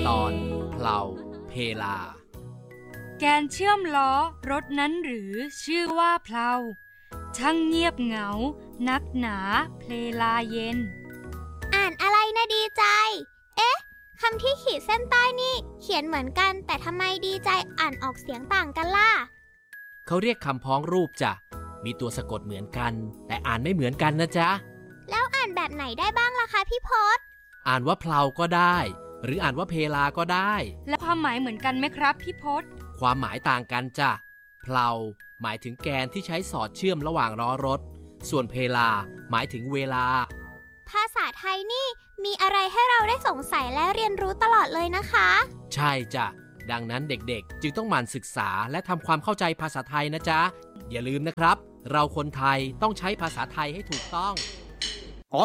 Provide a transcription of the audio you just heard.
ตอนเพลาเพลาแกนเชื่อมล้อรถนั้นหรือชื่อว่าเพลาช่างเงียบเหงานักหนาเพลาเย็นอ่านอะไรนะดีใจคำที่ขีดเส้นใต้นี่เขียนเหมือนกันแต่ทำไมดีใจอ่านออกเสียงต่างกันล่ะเขาเรียกคำพ้องรูปจ้ะมีตัวสะกดเหมือนกันแต่อ่านไม่เหมือนกันนะจ๊ะแล้วอ่านแบบไหนได้บ้างล่ะคะพี่พศอ่านว่าเพลาก็ได้หรืออ่านว่าเพลาก็ได้และความหมายเหมือนกันไหมครับพี่พศความหมายต่างกันจ้ะเพลาหมายถึงแกนที่ใช้สอดเชื่อมระหว่างล้อรถส่วนเพลาหมายถึงเวลาภาษาไทยนี่มีอะไรให้เราได้สงสัยและเรียนรู้ตลอดเลยนะคะใช่จ้ะดังนั้นเด็กๆจึงต้องหมั่นศึกษาและทำความเข้าใจภาษาไทยนะจ๊ะอย่าลืมนะครับเราคนไทยต้องใช้ภาษาไทยให้ถูกต้อง